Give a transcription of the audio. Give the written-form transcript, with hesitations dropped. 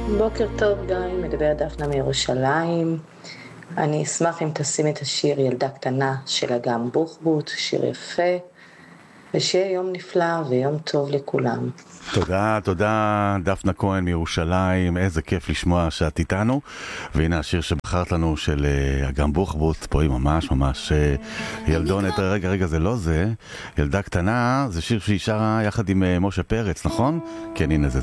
בוקר טוב גיא, מדבר דפנה מירושלים. אני אשמח אם תשים את השיר ילדה קטנה של אגם בוחבוט, שיר יפה, ושיהיה יום נפלא ויום טוב לכולם. תודה, תודה דפנה כהן מירושלים, איזה כיף לשמוע שאת איתנו. והנה השיר שבחרת לנו של אגם בוחבוט, פה היא ממש ממש ילדונת. רגע, זה לא זה, ילדה קטנה, זה שיר שהיא שרה יחד עם משה פרץ, נכון? כן, הנה זה